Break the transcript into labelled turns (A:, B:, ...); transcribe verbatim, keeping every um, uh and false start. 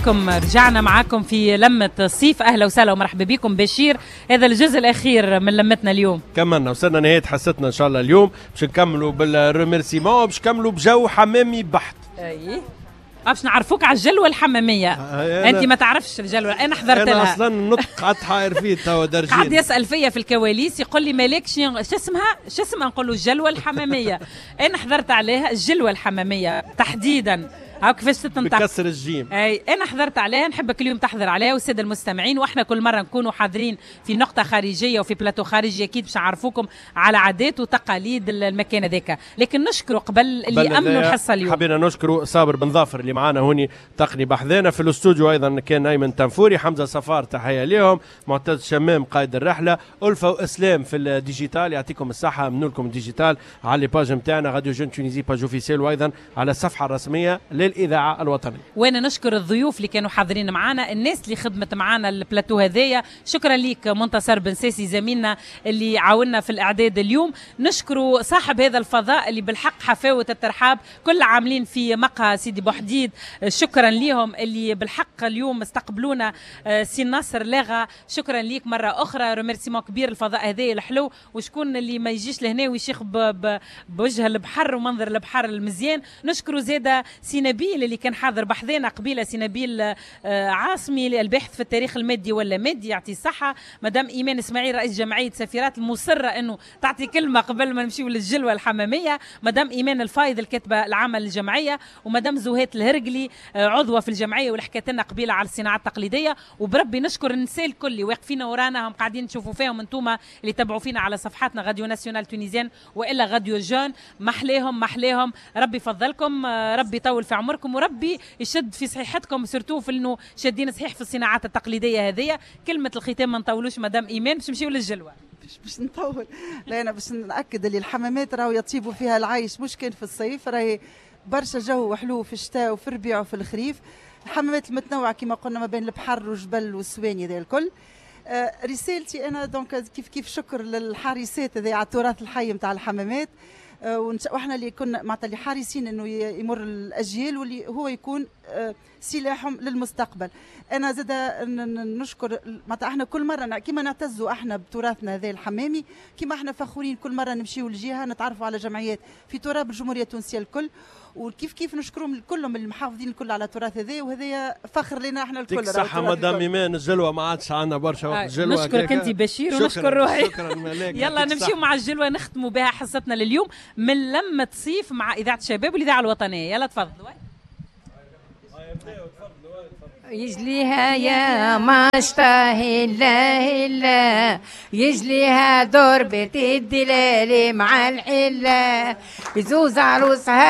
A: بكم. رجعنا معاكم في لمة الصيف. أهلا وسهلا ومرحبا بكم. بشير، هذا الجزء الأخير من لمتنا اليوم.
B: كملنا وصلنا نهاية حصتنا إن شاء الله اليوم. باش نكملوا بالريميرسيمون، باش نكملوا بجو حمامي بحت.
A: أي باش نعرفوك على الجلوة الحمامية. أنت ما تعرفش الجلوة، أنا حضرت لها.
B: أنا أصلا النطق قعدت حاير فيه توا درجين.
A: قعد يسأل فيا في الكواليس يقول لي مالك شو اسمها؟ شو اسمها؟ نقول له الجلوة الحمامية. أنا حضرت عليها الجلوة الحمامية تحديدا. هاو كيفاش تنطق
B: بكسر الجيم.
A: اي انا حضرت عليها، نحبك اليوم تحضر عليها والساده المستمعين، واحنا كل مره نكونوا حاضرين في نقطه خارجيه وفي بلاتو خارجي اكيد باش نعرفوكم على عادات وتقاليد المكان هذاك. لكن نشكروا قبل اللي امنوا الحصه اليوم.
B: حبينا نشكروا صابر بن ظافر اللي معانا هوني تقني بحذانا في الاستوديو. ايضا كان ايمن تنفوري، حمزه صفار تحيه لهم، معتز شمام قائد الرحله، الفا واسلام في الديجيتال. يعطيكم الصحه، منوا لكم الديجيتال على الباج نتاعنا راديو جون تونيزي باج اوفيسيال، وايضا على الصفحه الرسميه الإذاعة الوطنية.
A: وانا نشكر الضيوف اللي كانوا حاضرين معنا، الناس اللي خدمت معنا البلاتو هذايا. شكرا ليك منتصر بن ساسي زميلنا اللي عاوننا في الإعداد اليوم. نشكر صاحب هذا الفضاء اللي بالحق حفاوة الترحاب كل عاملين في مقهى سيدي بوحديد. شكرا ليهم اللي بالحق اليوم استقبلونا. سي ناصر لاغا، شكرا ليك مرة أخرى. ريميرسيمون كبير الفضاء هذايا الحلو، وشكون اللي ما يجيش لهنا ويشيخ بوجه البحر ومنظر البحر المزيان. نشكر زيادة سي نبيل اللي كان حاضر بحذانا قبيله، سي نبيل عاصمي الباحث في التاريخ المادي ولا مادي، يعطي الصحه. مدام ايمان اسماعيل رئيس جمعيه سفيرات المصره انه تعطي كلمه قبل ما نمشيو للجلوه الحماميه. مدام ايمان الفايض الكاتبه العامه للجمعيه، ومدام زهيت الهرقلي عضوه في الجمعيه واللي حكت لنا قبيله على الصناعه التقليديه. وبربي نشكر النساء الكل اللي واقفين ورانا، هم قاعدين تشوفوا فيهم انتم اللي تابعوا فينا على صفحاتنا راديو ناسيونال تونيزيان والا راديو جون. محليهم محليهم، ربي يفضلكم، ربي يطول في عمركم، وربي يشد في صحيحتكم، سيرتو في انه شادين صحيح في الصناعات التقليديه هذه. كلمه الختام ما نطولوش مدام ايمان باش نمشيو للجلوه.
C: مش باش نطول، لا انا باش ناكد اللي الحمامات راهو يطيبوا فيها العيش، مش كان في الصيف، راهي برشا جو حلو في الشتاء وفي الربيع وفي الخريف. الحمامات المتنوعه كما قلنا ما بين البحر والجبل والسواني ذا الكل. آه رسالتي انا دونك كيف كيف شكر للحارسات هذه على التراث الحي نتاع الحمامات، واحنا اللي كنا معناتها اللي حارسين انه يمر الاجيال واللي هو يكون سلاحهم للمستقبل. انا زاد نشكر معناتها احنا كل مره كيما نعتزوا احنا بتراثنا هذا الحمامي، كيما احنا فخورين كل مره نمشيو لجهه نتعرفوا على جمعيات في تراب الجمهوريه التونسيه الكل، وكيف كيف نشكرهم كلهم المحافظين الكل على التراث هذا، وهذا فخر لنا احنا الكل.
B: يعطيك الصحه مدام ايمان. الجلوه ما عادش عندنا برشا وقت. الجلوه
A: نشكرك انت بشير ونشكر روحي.
B: شكرا ملاك.
A: يلا نمشيو مع الجلوه نختموا بها حصتنا لليوم من لمة صيف مع اذاعه الشباب والاذاعه الوطنيه. يلا تفضلوا.
D: يجليها يا ما اشتهي الله إلا، يجليها دربة الدلال مع الحلة، يزوز عروسها